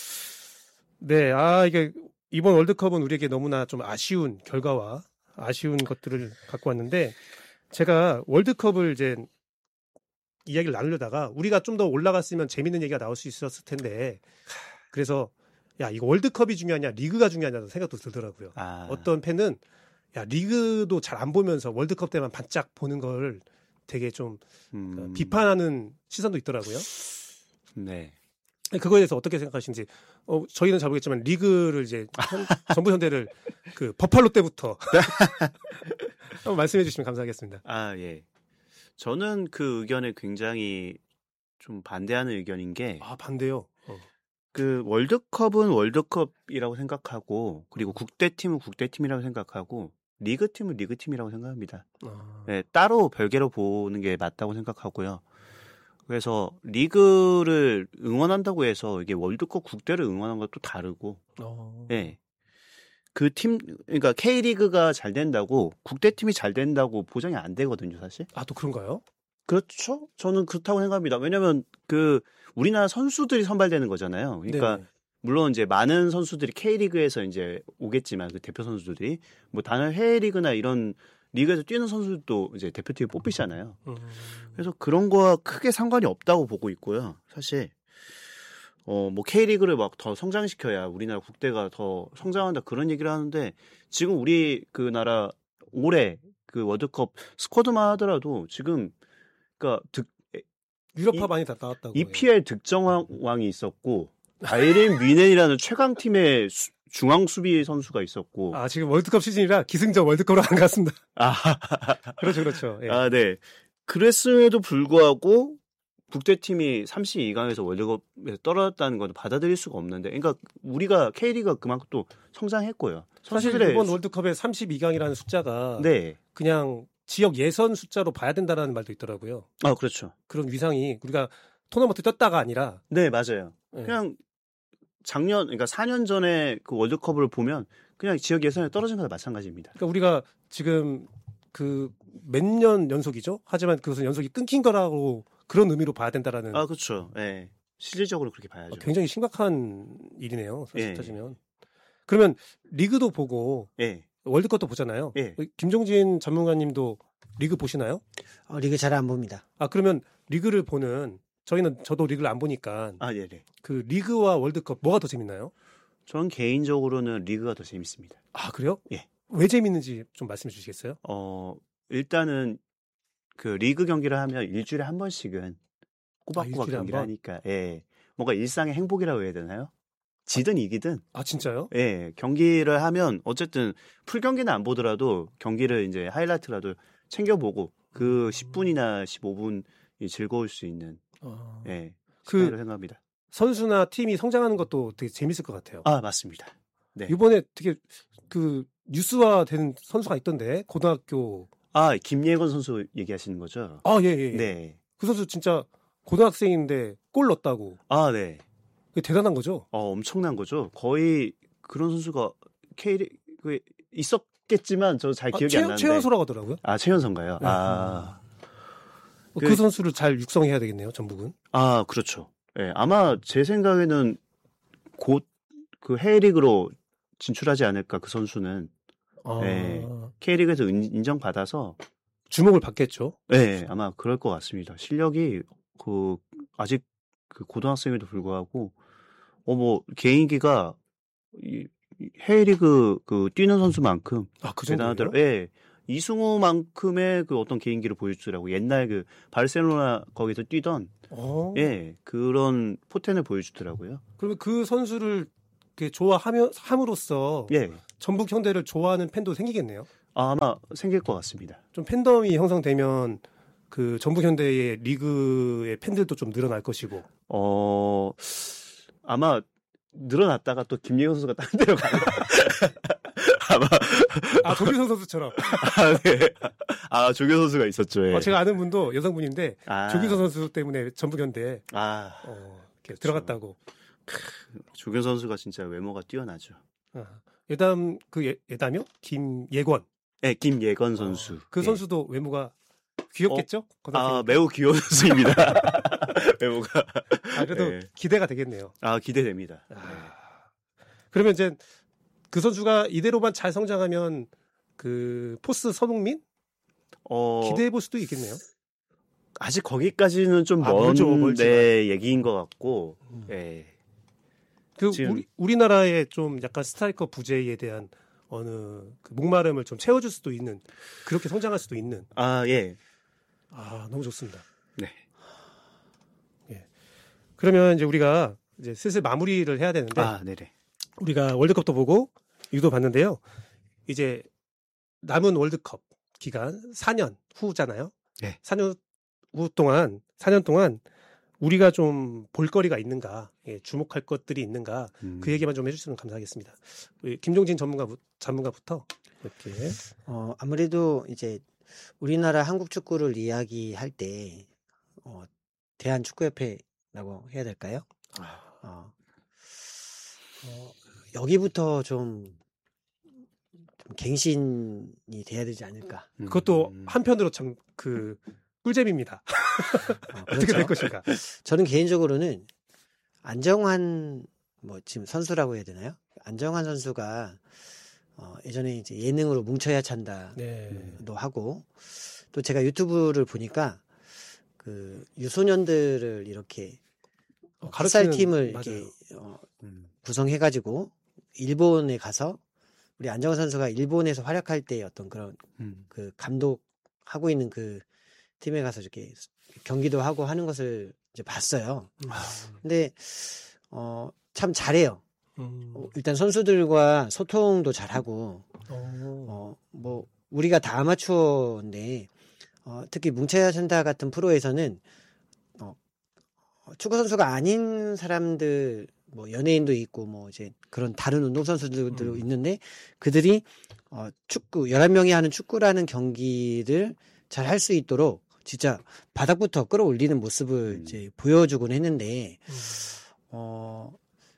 네, 아, 이게 이번 월드컵은 우리에게 너무나 좀 아쉬운 결과와 아쉬운 것들을 갖고 왔는데 제가 월드컵을 이제 이야기를 나누려다가 우리가 좀 더 올라갔으면 재밌는 얘기가 나올 수 있었을 텐데 그래서 야, 이거 월드컵이 중요하냐 리그가 중요하냐는 생각도 들더라고요. 아. 어떤 팬은 야, 리그도 잘 안 보면서 월드컵 때만 반짝 보는 걸 되게 좀 음. 비판하는 시선도 있더라고요. 네. 그거에 대해서 어떻게 생각하시는지 어, 저희는 잘 모르겠지만 리그를 이제 현, 전부 현대를 그 버팔로 때부터 한번 말씀해 주시면 감사하겠습니다. 아, 예. 저는 그 의견에 굉장히 좀 반대하는 의견인 게 아, 반대요. 어. 그 월드컵은 월드컵이라고 생각하고 그리고 국대팀은 국대팀이라고 생각하고 리그팀은 리그팀이라고 생각합니다. 아. 네, 따로 별개로 보는 게 맞다고 생각하고요. 그래서 리그를 응원한다고 해서 이게 월드컵 국대를 응원하는 것도 다르고, 어. 네. 그 팀, 그러니까 K리그가 잘 된다고 국대팀이 잘 된다고 보장이 안 되거든요, 사실. 아, 또 그런가요? 그렇죠. 저는 그렇다고 생각합니다. 왜냐하면 그 우리나라 선수들이 선발되는 거잖아요. 그러니까 네. 물론 이제 많은 선수들이 K리그에서 이제 오겠지만 그 대표 선수들이 뭐 다른 해외 리그나 이런 리그에서 뛰는 선수들도 이제 대표팀에 뽑히잖아요. 음. 그래서 그런 거와 크게 상관이 없다고 보고 있고요. 사실 어 뭐 K리그를 막 더 성장시켜야 우리나라 국대가 더 성장한다 그런 얘기를 하는데 지금 우리 그 나라 올해 그 월드컵 스쿼드만 하더라도 지금 그러니까 득 유럽파 이- 많이 다 나왔다고. 이피엘 득점왕이 있었고 아이린 위넨이라는 최강 팀의 수- 중앙 수비 선수가 있었고 아, 지금 월드컵 시즌이라 기승전 월드컵으로 안 갔습니다. 아, 그렇죠, 그렇죠. 예. 아, 네. 그랬음에도 불구하고 국대팀이 삼십이 강에서 월드컵에서 떨어졌다는 건 받아들일 수가 없는데, 그러니까 우리가 K리그가 그만큼 또 성장했고요. 사실 선수들의 이번 수- 월드컵의 삼십이 강이라는 숫자가 네, 그냥 지역 예선 숫자로 봐야 된다는 말도 있더라고요. 아 그렇죠. 그런 위상이 우리가 토너먼트 떴다가 아니라 네, 맞아요. 예. 그냥 작년, 그러니까 사 년 전에 그 월드컵을 보면 그냥 지역 예선에 떨어진 거나 마찬가지입니다. 그러니까 우리가 지금 그 몇 년 연속이죠. 하지만 그것은 연속이 끊긴 거라고 그런 의미로 봐야 된다라는 아 그렇죠. 예, 실질적으로 그렇게 봐야죠. 어, 굉장히 심각한 일이네요. 사실 예. 따지면. 그러면 리그도 보고 예, 월드컵도 보잖아요. 예. 김종진 전문가님도 리그 보시나요? 어, 리그 잘 안 봅니다. 아, 그러면 리그를 보는 저희는 저도 리그를 안 보니까 아 네, 네. 그 리그와 월드컵 뭐가 더 재밌나요? 전 개인적으로는 리그가 더 재밌습니다. 아, 그래요? 예. 왜 재밌는지 좀 말씀해 주시겠어요? 어, 일단은 그 리그 경기를 하면 일주일에 한 번씩은 아, 꼬박꼬박 일주일에 한 경기를 번? 하니까 예. 뭔가 일상의 행복이라고 해야 되나요? 지든 이기든 아, 진짜요? 예. 경기를 하면 어쨌든 풀 경기는 안 보더라도 경기를 이제 하이라이트라도 챙겨 보고 그 십 분이나 십오 분이 즐거울 수 있는 아, 예. 그- 시간이라고 생각합니다. 선수나 팀이 성장하는 것도 되게 재밌을 것 같아요. 아, 맞습니다. 네. 이번에 되게 그 뉴스화된 선수가 있던데 고등학교 아, 김예건 선수 얘기하시는 거죠? 아, 예, 예. 예. 네. 그 선수 진짜 고등학생인데 골 넣었다고. 아, 네. 그게 대단한 거죠. 어, 엄청난 거죠. 거의 그런 선수가 K리그에 있었겠지만 저 잘 아, 기억이 최, 안 나는데. 최연소라고 하더라고요. 아, 최연선가요? 네. 아, 그, 그- 선수를 잘 육성해야 되겠네요, 전북은. 아, 그렇죠. 예, 아마 제 생각에는 곧 그 해외리그로 진출하지 않을까 그 선수는 아, 네. K리그에서 인- 인정받아서 주목을 받겠죠. 네, 아마 그럴 것 같습니다. 실력이 그 아직 그 고등학생에도 불구하고 어 뭐 개인기가 이- 이 해외리그 그 뛰는 선수만큼 아, 그 정도예요? 대단하더라고요. 예. 이승우만큼의 그 어떤 개인기를 보여주더라고. 옛날 그 바르셀로나 거기서 뛰던 어. 예 그런 포텐을 보여주더라고요. 그러면 그 선수를 이렇게 좋아하며 함으로써 예. 전북 현대를 좋아하는 팬도 생기겠네요. 아, 아마 생길 것 같습니다. 좀 팬덤이 형성되면 그 전북 현대의 리그의 팬들도 좀 늘어날 것이고. 어 아마 늘어났다가 또 김예현 선수가 다른 데로 가요. 아마 아 조규성 선수처럼. 아, 네. 아 조규성 선수가 있었죠. 예. 어, 제가 아는 분도 여성분인데 아. 조규성 선수 때문에 전북 현대에 아 어, 이렇게 들어갔다고. 조규성 선수가 진짜 외모가 뛰어나죠. 아, 예담 그 예, 예담이요? 김예권. 네, 김예건 선수. 어, 그 예. 선수도 외모가 귀엽겠죠? 아 매우 귀여운 선수입니다. 외모가. 아, 그래도 예. 기대가 되겠네요. 아 기대됩니다. 네. 아, 그러면 이제 그 선수가 이대로만 잘 성장하면 그 포스 손흥민 어, 기대해 볼 수도 있겠네요. 아직 거기까지는 좀 아, 멀죠, 먼 멀지만. 네, 얘기인 것 같고. 음. 예. 그 지금- 우리 우리나라의 좀 약간 스트라이커 부재에 대한 어느 그 목마름을 좀 채워줄 수도 있는 그렇게 성장할 수도 있는 아 예. 아 너무 좋습니다. 네. 그러면 이제 우리가 이제 슬슬 마무리를 해야 되는데 아 네네. 우리가 월드컵도 보고 유도 봤는데요. 이제 남은 월드컵 기간 사 년 후잖아요. 네. 사 년 후 동안 사 년 동안 우리가 좀 볼거리가 있는가, 예, 주목할 것들이 있는가 음. 그 얘기만 좀 해주시면 감사하겠습니다. 우리 김종진 전문가 전문가부터 이렇게 어, 아무래도 이제 우리나라 한국 축구를 이야기할 때 어, 대한축구협회라고 해야 될까요? 아, 어, 어, 여기부터 좀, 좀 갱신이 돼야 되지 않을까. 음. 그것도 한편으로 참 그 꿀잼입니다. 어, 어떻게 될 그렇죠? 것인가. 저는 개인적으로는 안정환 뭐 지금 선수라고 해야 되나요? 안정환 선수가 어, 예전에 이제 예능으로 뭉쳐야 찬다도 네. 하고 또 제가 유튜브를 보니까 그 유소년들을 이렇게 어, 풋살 가르치는- 팀을 맞아요. 이렇게 어, 음. 구성해가지고 일본에 가서 우리 안정환 선수가 일본에서 활약할 때 어떤 그런 음. 그 감독하고 있는 그 팀에 가서 이렇게 경기도 하고 하는 것을 이제 봤어요. 근데 어, 참 잘해요. 음. 어, 일단 선수들과 소통도 잘하고 어. 어, 뭐 우리가 다 아마추어인데 어, 특히 뭉쳐야 찬다 같은 프로에서는 어, 축구 선수가 아닌 사람들 뭐 연예인도 있고 뭐 이제 그런 다른 운동 선수들도 음. 있는데 그들이 어, 축구 열한 명이 하는 축구라는 경기를 잘 할 수 있도록 진짜 바닥부터 끌어올리는 모습을 음. 이제 보여주곤 했는데 음. 어,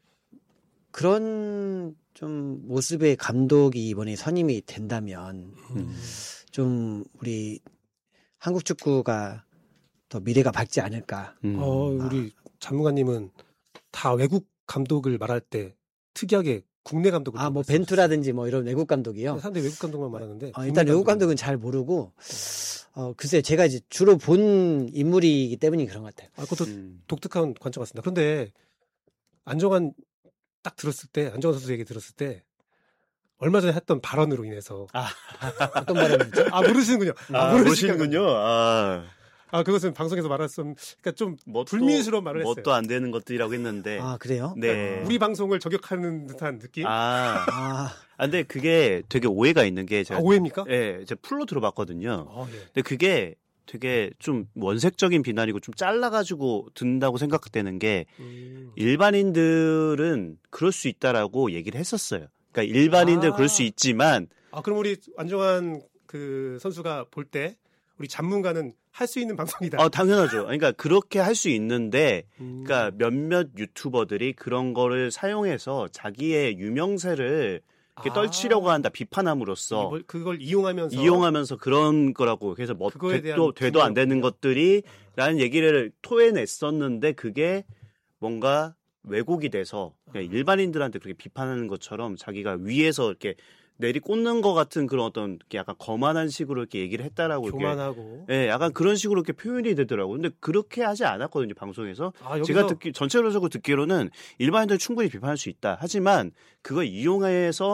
그런 좀 모습의 감독이 이번에 선임이 된다면 음. 좀 우리 한국 축구가 더 미래가 밝지 않을까. 음. 어, 우리 전문가님은 다 외국 감독을 말할 때 특이하게 국내 감독을 아, 뭐 말씀하셨어요. 벤투라든지 뭐 이런 외국 감독이요. 상대 외국 감독만 말하는데 어, 국내 일단 외국 감독은- 감독은 잘 모르고 어, 글쎄 제가 이제 주로 본 인물이기 때문에 그런 것 같아요. 아, 그것도 음. 독특한 관점 같습니다. 그런데 안정환 딱 들었을 때 안정환 선수 얘기 들었을 때 얼마 전에 했던 발언으로 인해서 어떤 발언이죠? 아 모르시는군요. 아, 모르시는군요. 아, 아 그것은 방송에서 말할 수 없는 그러니까 좀 뭣도- 불미스러운 말을 했어요. 뭣도 안 되는 것들이라고 했는데. 아, 그래요? 네. 우리 방송을 저격하는 듯한 느낌. 아, 아, 아, 아, 근데 그게 되게 오해가 있는 게 제가 오해입니까? 예, 제가 풀로 들어봤거든요. 아, 예. 근데 그게 되게 좀 원색적인 비난이고 좀 잘라가지고 듣는다고 생각되는 게 음. 일반인들은 그럴 수 있다라고 얘기를 했었어요. 그러니까 일반인들 아. 그럴 수 있지만 아 그럼 우리 안정환 그 선수가 볼 때 우리 전문가는 할 수 있는 방송이다. 어, 당연하죠. 그러니까 그렇게 할 수 있는데 음. 그러니까 몇몇 유튜버들이 그런 거를 사용해서 자기의 유명세를 이렇게 아. 떨치려고 한다 비판함으로써 이걸- 그걸 이용하면서 이용하면서 그런 거라고 그래서 뭐 그거에 대한 되도, 되도 안 되는 분노였군요. 것들이 라는 얘기를 토해냈었는데 그게 뭔가 왜곡이 돼서 그냥 일반인들한테 그렇게 비판하는 것처럼 자기가 위에서 이렇게 내리꽂는 것 같은 그런 어떤 이렇게 약간 거만한 식으로 이렇게 얘기를 했다라고 이렇게 교만하고. 예, 약간 그런 식으로 이렇게 표현이 되더라고요. 근데 그렇게 하지 않았거든요, 방송에서. 아, 여기서 제가 듣기 전체적으로 듣기로는 일반인들 충분히 비판할 수 있다. 하지만 그걸 이용해서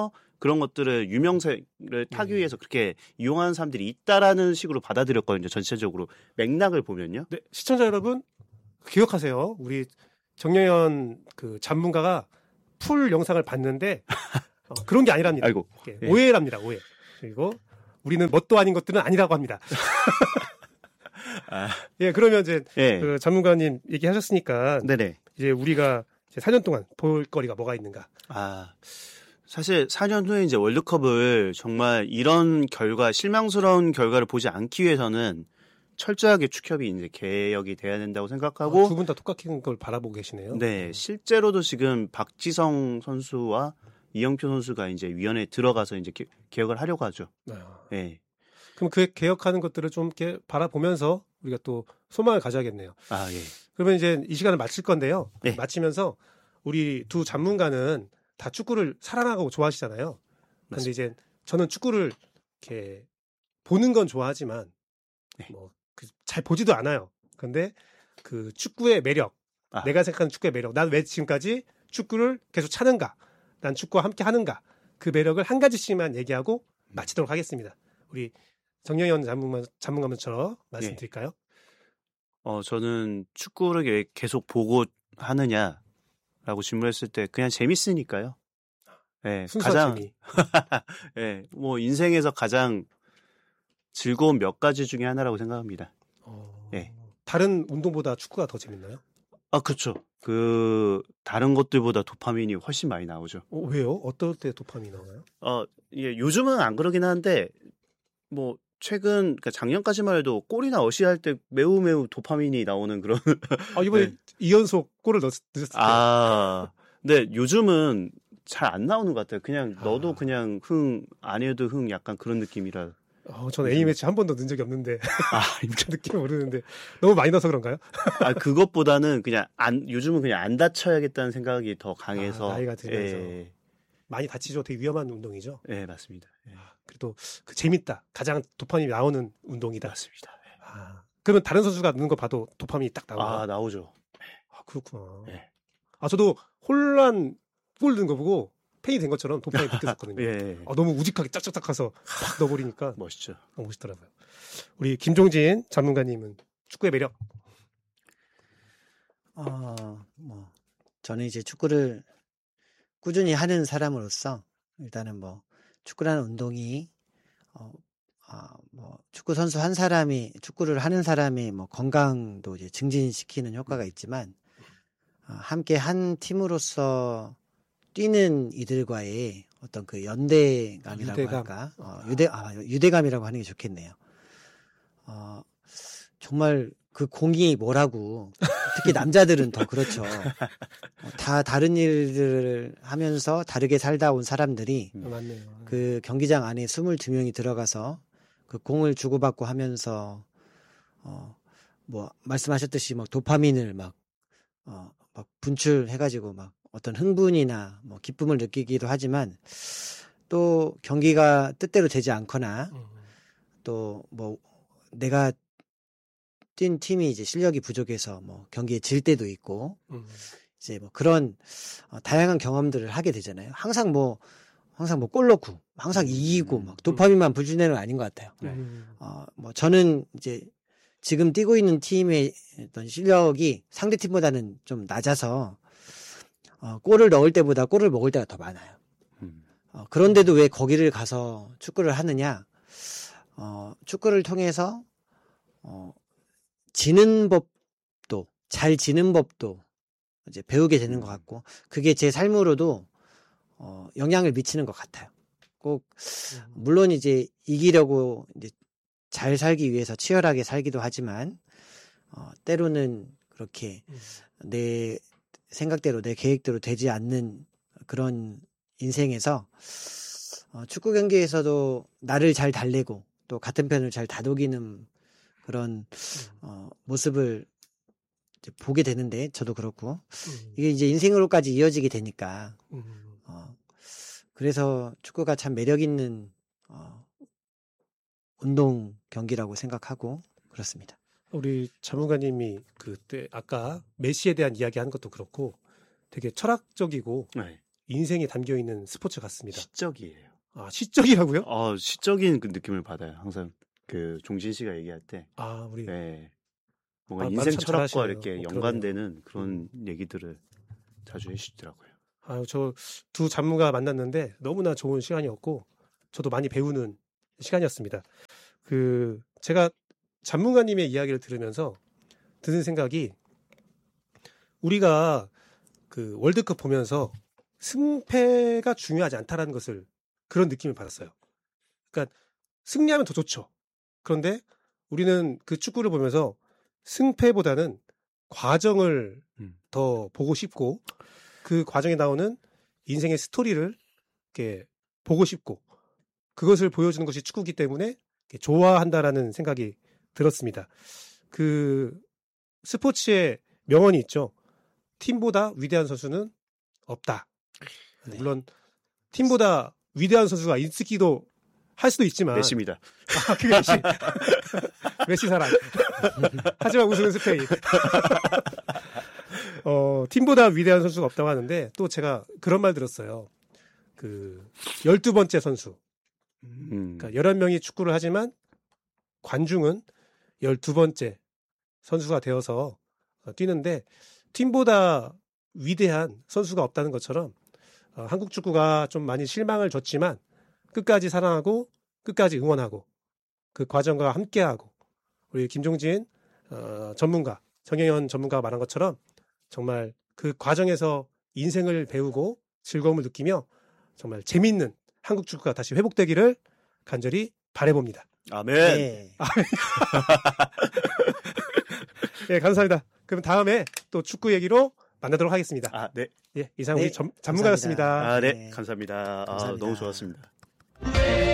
그런 것들을 유명세를 타기 음. 위해서 그렇게 이용하는 사람들이 있다라는 식으로 받아들였거든요. 전체적으로 맥락을 보면요. 네, 시청자 여러분 기억하세요. 우리 정영현 그 전문가가 풀 영상을 봤는데 어, 그런 게 아니랍니다. 아이고. 예, 예. 오해랍니다. 오해. 그리고 우리는 뭣도 아닌 것들은 아니라고 합니다. 아, 예, 그러면 이제 예. 그 전문가님 얘기하셨으니까 네네. 이제 우리가 이제 사 년 동안 볼 거리가 뭐가 있는가? 아, 사실 사 년 후에 이제 월드컵을 정말 이런 결과, 실망스러운 결과를 보지 않기 위해서는 철저하게 축협이 이제 개혁이 돼야 된다고 생각하고, 두 분 다 똑같은 걸 바라보고 계시네요. 네, 실제로도 지금 박지성 선수와 이영표 선수가 이제 위원회에 들어가서 이제 개, 개혁을 하려고 하죠. 아, 네. 그럼 그 개혁하는 것들을 좀 이렇게 바라보면서 우리가 또 소망을 가져야겠네요. 아, 예. 그러면 이제 이 시간을 마칠 건데요. 네. 마치면서 우리 두 전문가는 다 축구를 사랑하고 좋아하시잖아요. 그런데 이제 저는 축구를 이렇게 보는 건 좋아하지만 네. 뭐 잘 보지도 않아요. 그런데 그 축구의 매력, 아. 내가 생각하는 축구의 매력, 난 왜 지금까지 축구를 계속 차는가, 난 축구와 함께 하는가, 그 매력을 한 가지씩만 얘기하고 마치도록 하겠습니다. 우리 정영현 전문가, 전문가님처럼 말씀드릴까요? 어, 저는 축구를 왜 계속 보고 하느냐라고 질문했을 때 그냥 재밌으니까요. 네, 순수한 가장 재미. 네, 뭐 인생에서 가장 즐거운 몇 가지 중에 하나라고 생각합니다. 어, 네. 다른 운동보다 축구가 더 재밌나요? 아, 그렇죠. 그 다른 것들보다 도파민이 훨씬 많이 나오죠. 어, 왜요? 어떨 때 도파민이 나와요? 어, 예, 요즘은 안 그러긴 하는데 뭐 최근 그러니까 작년까지만 해도 골이나 어시할 때 매우 매우 도파민이 나오는 그런. 아, 이번에 네. 이 연속 골을 넣, 넣었을 때. 아, 근데 요즘은 잘 안 나오는 것 같아요. 그냥 너도 아. 그냥 흥 아니어도 흥 약간 그런 느낌이라. 어, 저는 A매치 한 번도 넣은 적이 없는데 아, 그 느낌 모르는데 너무 많이 넣어서 그런가요? 아 그것보다는 그냥 안 요즘은 그냥 안 다쳐야겠다는 생각이 더 강해서. 아, 나이가 들면서. 예, 많이 다치죠. 되게 위험한 운동이죠. 예, 맞습니다. 예, 그래도 그 재밌다. 가장 도파민이 나오는 운동이다. 맞습니다. 예. 아, 그러면 다른 선수가 넣는 거 봐도 도파민이 딱 나오나요? 아, 나오죠. 아, 그렇구나. 예. 아, 저도 혼란 골 넣은 거 보고 팬이 된 것처럼 도파민이 느껴졌거든요. 예, 아, 너무 우직하게 짝짝짝 가서 확 넣어버리니까 멋있죠. 너무 멋있더라고요. 우리 김종진 전문가님은 축구의 매력. 어, 뭐 저는 이제 축구를 꾸준히 하는 사람으로서 일단은 뭐 축구라는 운동이 어, 아, 뭐 축구 선수 한 사람이 축구를 하는 사람의 뭐 건강도 이제 증진시키는 효과가 있지만 어, 함께 한 팀으로서 뛰는 이들과의 어떤 그 연대감이라고 유대감. 할까? 어, 유대 아, 유대감이라고 하는 게 좋겠네요. 어, 정말 그 공이 뭐라고 특히 남자들은 더 그렇죠. 어, 다 다른 일들을 하면서 다르게 살다 온 사람들이 아, 맞네요. 그 경기장 안에 이십이 명이 들어가서 그 공을 주고받고 하면서 어, 뭐 말씀하셨듯이 막 도파민을 막, 어, 막 분출해가지고 막 어떤 흥분이나 뭐 기쁨을 느끼기도 하지만 또 경기가 뜻대로 되지 않거나 음, 또 뭐 내가 뛴 팀이 이제 실력이 부족해서 뭐 경기에 질 때도 있고 음. 이제 뭐 그런 어, 다양한 경험들을 하게 되잖아요. 항상 뭐 항상 뭐 골 넣고 항상 이기고 막 도파민만 불주내는 건 아닌 것 같아요. 네. 음. 어, 뭐 저는 이제 지금 뛰고 있는 팀의 어떤 실력이 상대 팀보다는 좀 낮아서 어, 골을 넣을 때보다 골을 먹을 때가 더 많아요. 음. 어, 그런데도 왜 거기를 가서 축구를 하느냐? 어, 축구를 통해서 어, 지는 법도 잘 지는 법도 이제 배우게 되는 것 같고 그게 제 삶으로도 어, 영향을 미치는 것 같아요. 꼭 물론 이제 이기려고 이제 잘 살기 위해서 치열하게 살기도 하지만 어, 때로는 그렇게 내 생각대로 내 계획대로 되지 않는 그런 인생에서 어, 축구 경기에서도 나를 잘 달래고 또 같은 편을 잘 다독이는 그런 어, 모습을 이제 보게 되는데 저도 그렇고 음. 이게 이제 인생으로까지 이어지게 되니까 음. 어, 그래서 축구가 참 매력 있는 어, 운동 경기라고 생각하고 그렇습니다. 우리 전문가님이 그때 아까 메시에 대한 이야기 한 것도 그렇고 되게 철학적이고 네. 인생이 담겨 있는 스포츠 같습니다. 시적이에요. 아, 시적이라고요? 어, 시적인 그 느낌을 받아요. 항상 그 종신 씨가 얘기할 때. 아, 우리 네. 뭔가 아, 인생 참 철학과 잘하시네요. 이렇게 어, 연관되는 그런 얘기들을 자주 해주시더라고요. 아, 저 두 전문가 만났는데 너무나 좋은 시간이었고 저도 많이 배우는 시간이었습니다. 그 제가 전문가님의 이야기를 들으면서 드는 생각이 우리가 그 월드컵 보면서 승패가 중요하지 않다라는 것을 그런 느낌을 받았어요. 그러니까 승리하면 더 좋죠. 그런데 우리는 그 축구를 보면서 승패보다는 과정을 음. 더 보고 싶고 그 과정에 나오는 인생의 스토리를 이렇게 보고 싶고 그것을 보여주는 것이 축구기 때문에 좋아한다라는 생각이 들었습니다. 그 스포츠의 명언이 있죠. 팀보다 위대한 선수는 없다. 네. 물론 팀보다 위대한 선수가 있기도 할 수도 있지만 메시입니다. 아, 그게 메시. 메시 사랑. 하지만 우승은 스페인. 어, 팀보다 위대한 선수가 없다고 하는데 또 제가 그런 말 들었어요. 그 열두 번째 선수. 음. 그러니까 열한 명이 축구를 하지만 관중은 열두 번째 선수가 되어서 뛰는데 팀보다 위대한 선수가 없다는 것처럼 어, 한국 축구가 좀 많이 실망을 줬지만 끝까지 사랑하고 끝까지 응원하고 그 과정과 함께하고 우리 김종진 어, 전문가 정영현 전문가가 말한 것처럼 정말 그 과정에서 인생을 배우고 즐거움을 느끼며 정말 재미있는 한국 축구가 다시 회복되기를 간절히 바라봅니다. 아멘. 네. 예, 감사합니다. 그럼 다음에 또 축구 얘기로 만나도록 하겠습니다. 아, 네. 예, 이상 네, 우리 전, 전문가였습니다. 아, 네. 네. 감사합니다. 아, 감사합니다. 너무 좋았습니다.